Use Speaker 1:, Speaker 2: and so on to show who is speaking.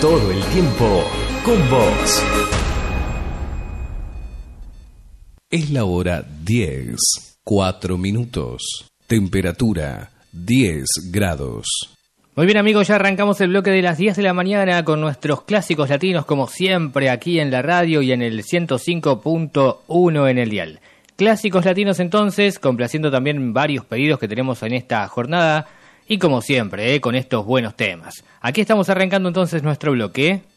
Speaker 1: todo el tiempo con vos. Es la hora 10, 4 minutos. Temperatura 10 grados.
Speaker 2: Muy bien, amigos, ya arrancamos el bloque de las 10 de la mañana con nuestros clásicos latinos, como siempre, aquí en la radio y en el 105.1 en el dial. Clásicos latinos, entonces, complaciendo también varios pedidos que tenemos en esta jornada y, como siempre, con estos buenos temas. Aquí estamos arrancando entonces nuestro bloque.